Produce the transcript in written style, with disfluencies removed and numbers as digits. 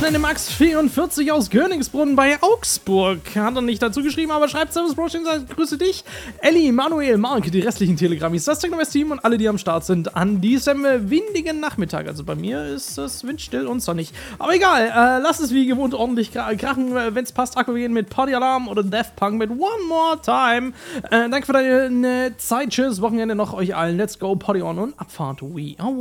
schnell Max 44 aus Königsbrunn bei Augsburg. Hat er nicht dazu geschrieben, aber schreibt Servus Bro, grüße dich. Elli, Manuel, Mark, die restlichen Telegrammis, das Technomess-Team und alle, die am Start sind an diesem windigen Nachmittag. Also bei mir ist es windstill und sonnig. Aber egal, lasst es wie gewohnt ordentlich krachen, wenn es passt. Aquarian mit Party Alarm oder Daft Punk mit One More Time. Danke für deine Zeit. Tschüss, Wochenende noch euch allen. Let's go, Party on und Abfahrt. We are one.